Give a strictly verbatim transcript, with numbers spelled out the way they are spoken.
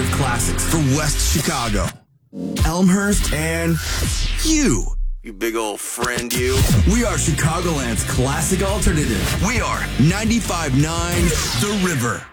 alternative classics for West Chicago, Elmhurst, and you. You big old friend, you. We are Chicagoland's classic alternative. We are ninety-five point nine The River.